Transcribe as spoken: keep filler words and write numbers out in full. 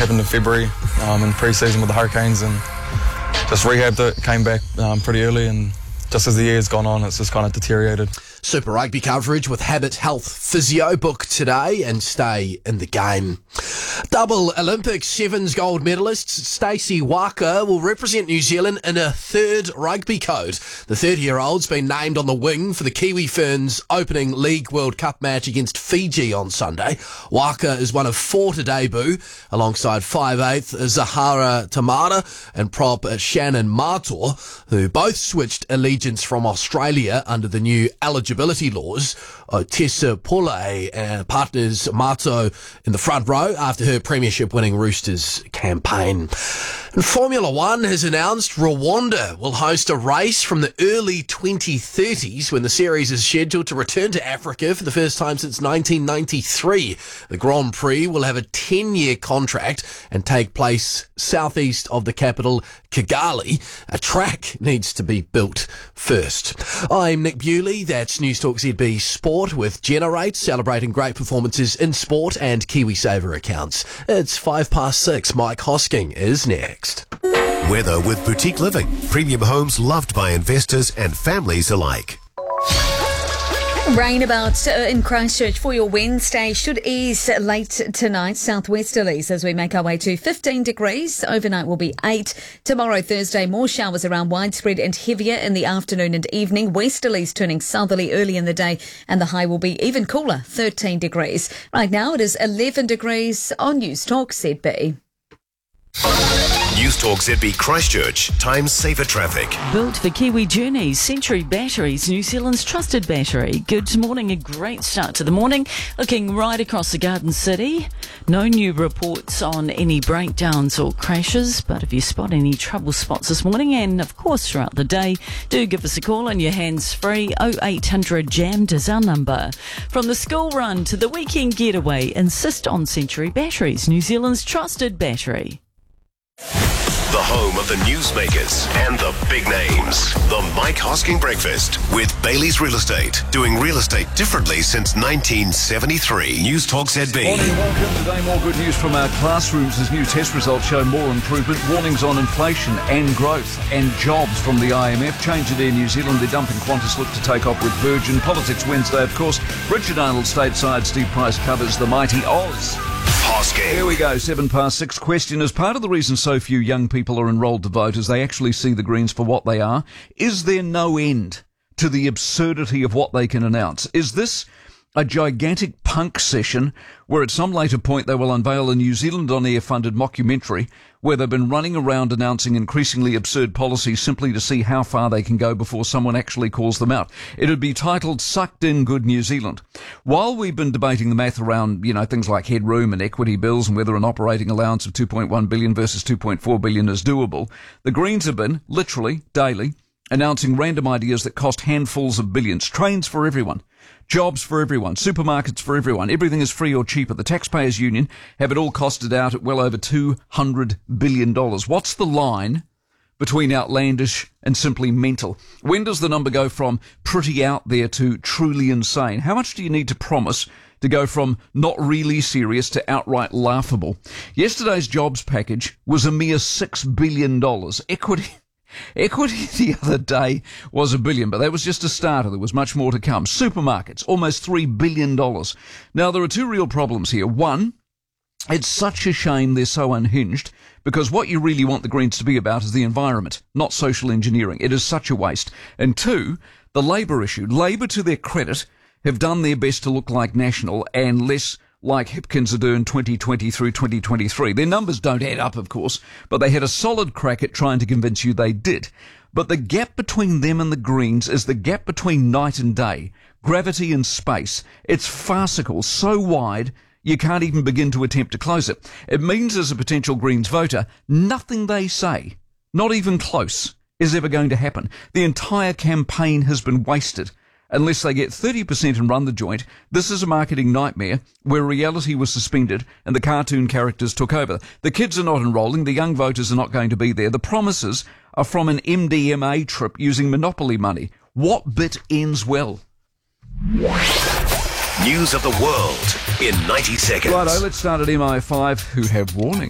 happened in February um, in pre-season with the Hurricanes, and just rehabbed it, came back um, pretty early, and just as the year's gone on, it's just kind of deteriorated. Super Rugby coverage with Habit Health Physio. Book today and stay in the game. Double Olympic sevens gold medalist Stacey Waka will represent New Zealand in a third rugby code. The thirty-year-old's been named on the wing for the Kiwi Ferns opening League World Cup match against Fiji on Sunday. Waka is one of four to debut, alongside five eighth Zahara Tamara and prop Shannon Martor, who both switched allegiance from Australia under the new eligibility laws. Tessa Pole uh, partners Marto in the front row after her premiership-winning Roosters campaign. And Formula One has announced Rwanda will host a race from the early twenty thirties when the series is scheduled to return to Africa for the first time since nineteen ninety-three. The Grand Prix will have a ten-year contract and take place southeast of the capital, Kigali. A track needs to be built first. I'm Nick Bewley. That's News Talk Z B Sport with Generate, celebrating great performances in sport and KiwiSaver accounts. It's five past six. Mike Hosking is next. Weather with Boutique Living. Premium homes loved by investors and families alike. Rain about uh, in Christchurch for your Wednesday should ease late tonight, southwesterlies as we make our way to fifteen degrees. Overnight will be eight. Tomorrow, Thursday, more showers around, widespread and heavier in the afternoon and evening. Westerlies turning southerly early in the day, and the high will be even cooler, thirteen degrees. Right now it is eleven degrees on News Talk Z B. News Talk Z B Christchurch. Time saver traffic. Built for Kiwi journeys, Century Batteries, New Zealand's trusted battery. Good morning, a great start to the morning. Looking right across the Garden City. No new reports on any breakdowns or crashes, but if you spot any trouble spots this morning, and of course throughout the day, do give us a call on your hands-free. oh eight hundred jammed is our number. From the school run to the weekend getaway, insist on Century Batteries, New Zealand's trusted battery. The home of the newsmakers and the big names. The Mike Hosking Breakfast with Bailey's Real Estate. Doing real estate differently since nineteen seventy-three. News Talk Z B. Morning, welcome. Today, more good news from our classrooms as new test results show more improvement. Warnings on inflation and growth and jobs from the I M F. Change in Air New Zealand. They're dumping Qantas look to take off with Virgin. Politics Wednesday, of course. Richard Arnold stateside. Steve Price covers the mighty Oz. Hosking. Here we go, seven past six. Question: as part of the reason so few young people are enrolled to vote is they actually see the Greens for what they are, is there no end to the absurdity of what they can announce? Is this a gigantic punk session where at some later point they will unveil a New Zealand on-air funded mockumentary where they've been running around announcing increasingly absurd policies simply to see how far they can go before someone actually calls them out? It would be titled Sucked In Good New Zealand. While we've been debating the math around, you know, things like headroom and equity bills and whether an operating allowance of two point one billion versus two point four billion is doable, the Greens have been, literally, daily, announcing random ideas that cost handfuls of billions. Trains for everyone. Jobs for everyone, supermarkets for everyone, everything is free or cheaper. The Taxpayers Union have it all costed out at well over two hundred billion dollars. What's the line between outlandish and simply mental? When does the number go from pretty out there to truly insane? How much do you need to promise to go from not really serious to outright laughable? Yesterday's jobs package was a mere six billion dollars. Equity... Equity the other day was a billion, but that was just a starter. There was much more to come. Supermarkets, almost three billion dollars. Now, there are two real problems here. One, it's such a shame they're so unhinged, because what you really want the Greens to be about is the environment, not social engineering. It is such a waste. And two, the Labour issue. Labour, to their credit, have done their best to look like National and less like Hipkins are doing twenty twenty through twenty twenty-three. Their numbers don't add up, of course, but they had a solid crack at trying to convince you they did. But the gap between them and the Greens is the gap between night and day, gravity and space. It's farcical, so wide you can't even begin to attempt to close it. It means as a potential Greens voter, nothing they say, not even close, is ever going to happen. The entire campaign has been wasted. Unless they get thirty percent and run the joint, this is a marketing nightmare where reality was suspended and the cartoon characters took over. The kids are not enrolling, the young voters are not going to be there. The promises are from an M D M A trip using Monopoly money. What bit ends well? News of the world in ninety seconds. Righto, let's start at M I five, who have warning.